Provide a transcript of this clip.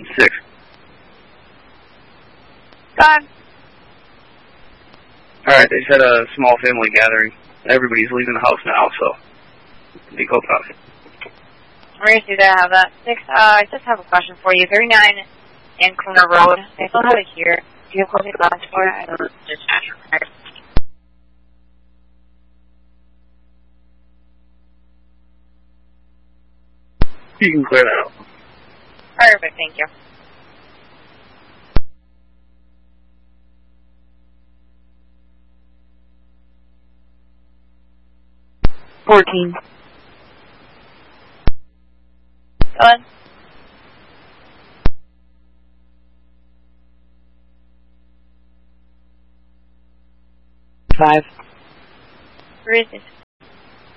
6. Go on. Alright, they said a small family gathering. Everybody's leaving the house now, so be copy. We're going to have that. 6, I just have a question for you. 39 in Corner Road. I still have it here. Do you have closing comments for it? I don't just ask. You can clear that out. Perfect, thank you. $14. Go on. $5. Where is this?